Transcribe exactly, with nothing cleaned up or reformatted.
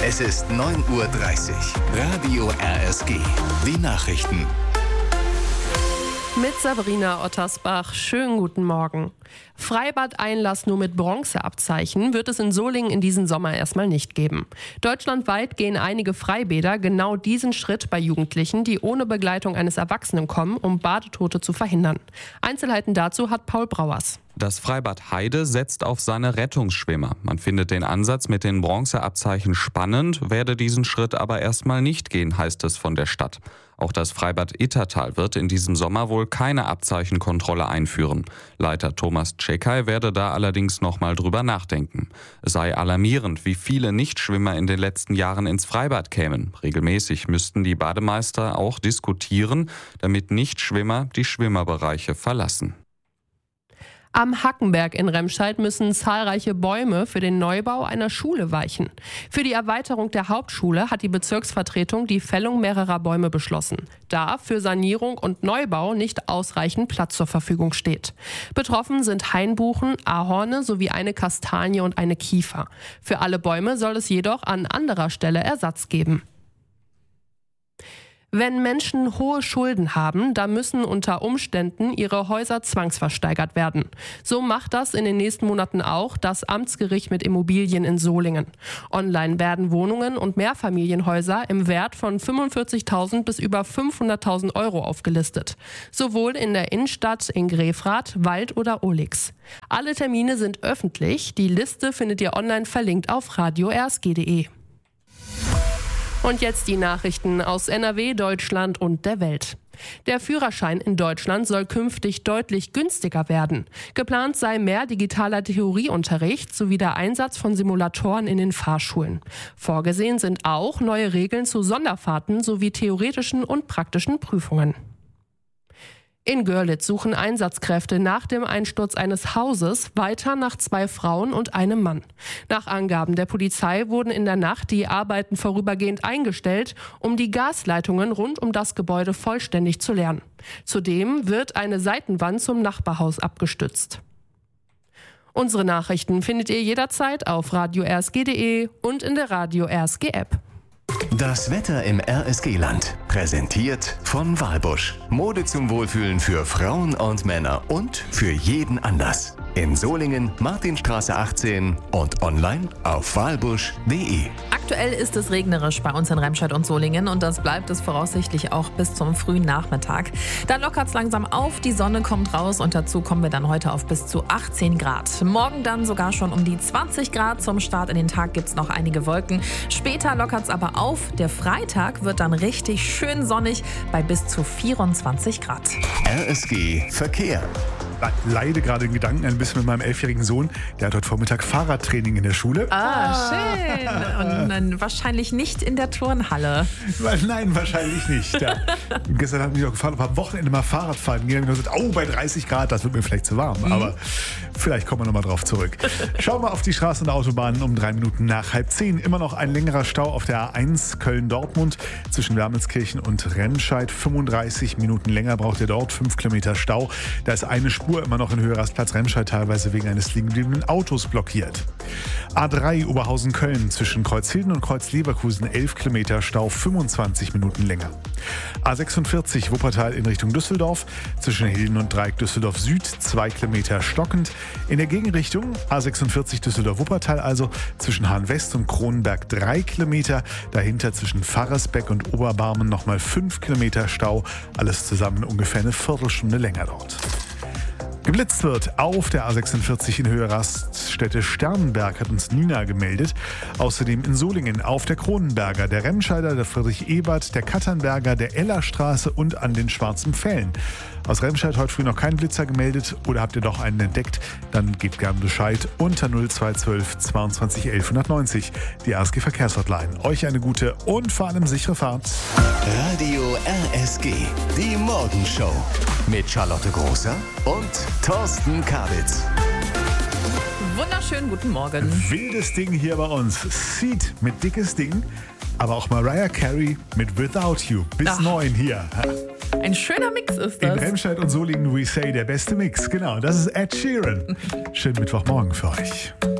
Es ist neun Uhr dreißig. Radio R S G. Die Nachrichten. Mit Sabrina Ottersbach. Schönen guten Morgen. Freibad-Einlass nur mit Bronzeabzeichen wird es in Solingen in diesem Sommer erstmal nicht geben. Deutschlandweit gehen einige Freibäder genau diesen Schritt bei Jugendlichen, die ohne Begleitung eines Erwachsenen kommen, um Badetote zu verhindern. Einzelheiten dazu hat Paul Brauers. Das Freibad Heide setzt auf seine Rettungsschwimmer. Man findet den Ansatz mit den Bronzeabzeichen spannend, werde diesen Schritt aber erstmal nicht gehen, heißt es von der Stadt. Auch das Freibad Ittertal wird in diesem Sommer wohl keine Abzeichenkontrolle einführen. Leiter Thomas Czekaj werde da allerdings noch mal drüber nachdenken. Es sei alarmierend, wie viele Nichtschwimmer in den letzten Jahren ins Freibad kämen. Regelmäßig müssten die Bademeister auch diskutieren, damit Nichtschwimmer die Schwimmerbereiche verlassen. Am Hackenberg in Remscheid müssen zahlreiche Bäume für den Neubau einer Schule weichen. Für die Erweiterung der Hauptschule hat die Bezirksvertretung die Fällung mehrerer Bäume beschlossen, da für Sanierung und Neubau nicht ausreichend Platz zur Verfügung steht. Betroffen sind Hainbuchen, Ahorne sowie eine Kastanie und eine Kiefer. Für alle Bäume soll es jedoch an anderer Stelle Ersatz geben. Wenn Menschen hohe Schulden haben, dann müssen unter Umständen ihre Häuser zwangsversteigert werden. So macht das in den nächsten Monaten auch das Amtsgericht mit Immobilien in Solingen. Online werden Wohnungen und Mehrfamilienhäuser im Wert von fünfundvierzigtausend bis über fünfhunderttausend Euro aufgelistet. Sowohl in der Innenstadt in Grefrath, Wald oder Ohlix. Alle Termine sind öffentlich. Die Liste findet ihr online verlinkt auf radio r s g punkt d e. Und jetzt die Nachrichten aus N R W, Deutschland und der Welt. Der Führerschein in Deutschland soll künftig deutlich günstiger werden. Geplant sei mehr digitaler Theorieunterricht sowie der Einsatz von Simulatoren in den Fahrschulen. Vorgesehen sind auch neue Regeln zu Sonderfahrten sowie theoretischen und praktischen Prüfungen. In Görlitz suchen Einsatzkräfte nach dem Einsturz eines Hauses weiter nach zwei Frauen und einem Mann. Nach Angaben der Polizei wurden in der Nacht die Arbeiten vorübergehend eingestellt, um die Gasleitungen rund um das Gebäude vollständig zu leeren. Zudem wird eine Seitenwand zum Nachbarhaus abgestützt. Unsere Nachrichten findet ihr jederzeit auf radio r s g punkt d e und in der Radio R S G App. Das Wetter im R S G-Land. Präsentiert von Walbusch. Mode zum Wohlfühlen für Frauen und Männer und für jeden Anlass. In Solingen, Martinstraße achtzehn und online auf walbusch punkt d e. Aktuell ist es regnerisch bei uns in Remscheid und Solingen und das bleibt es voraussichtlich auch bis zum frühen Nachmittag. Dann lockert es langsam auf, die Sonne kommt raus und dazu kommen wir dann heute auf bis zu achtzehn Grad. Morgen dann sogar schon um die zwanzig Grad. Zum Start in den Tag gibt es noch einige Wolken. Später lockert es aber auf. Der Freitag wird dann richtig schön sonnig bei bis zu vierundzwanzig Grad. R S G Verkehr. Leide gerade in Gedanken ein bisschen mit meinem elfjährigen Sohn. Der hat heute Vormittag Fahrradtraining in der Schule. Ah, schön. Und dann wahrscheinlich nicht in der Turnhalle. Nein, wahrscheinlich nicht. Ja. Gestern hat mich auch gefragt, ob wir am Wochenende mal Fahrrad fahren gehen. Und ich gesagt, oh, bei dreißig Grad, das wird mir vielleicht zu warm. Mhm. Aber vielleicht kommen wir nochmal drauf zurück. Schauen wir auf die Straßen und Autobahnen um drei Minuten nach halb zehn. Immer noch ein längerer Stau auf der A eins Köln-Dortmund zwischen Wermelskirchen und Remscheid. fünfunddreißig Minuten länger braucht ihr dort, fünf Kilometer Stau. Da ist eine Spur immer noch in Höhe Rastplatz Remscheid, teilweise wegen eines liegengebliebenen Autos blockiert. A drei Oberhausen-Köln zwischen Kreuzhilden und Kreuz-Leverkusen, elf Kilometer Stau, fünfundzwanzig Minuten länger. A sechsundvierzig Wuppertal in Richtung Düsseldorf zwischen Hilden und Dreieck Düsseldorf Süd, zwei Kilometer stockend. In der Gegenrichtung A sechsundvierzig Düsseldorf-Wuppertal also zwischen Hahn-West und Kronenberg drei Kilometer. Dahinter zwischen Pfarrersbeck und Oberbarmen nochmal fünf Kilometer Stau. Alles zusammen ungefähr eine Viertelstunde länger dort. Geblitzt wird auf der A sechsundvierzig in Höhe Raststätte Sternenberg, hat uns Nina gemeldet. Außerdem in Solingen auf der Kronenberger, der Remscheider, der Friedrich-Ebert, der Katternberger, der Ellerstraße und an den Schwarzen Pfählen. Aus Remscheid heute früh noch kein Blitzer gemeldet oder habt ihr doch einen entdeckt? Dann gebt gerne Bescheid unter null zwei zwölf zweiundzwanzig elf hundertneunzig, die R S G Verkehrshotline. Euch eine gute und vor allem sichere Fahrt. Radio R S G, die Morgenshow mit Charlotte Großer und Thorsten Kabitz. Wunderschönen guten Morgen. Wildes Ding hier bei uns. Seed mit dickes Ding, aber auch Mariah Carey mit Without You. Bis Ach. neun hier. Ein schöner Mix ist das. In Remscheid und Solingen, we say, der beste Mix. Genau, das ist Ed Sheeran. Schönen Mittwochmorgen für euch.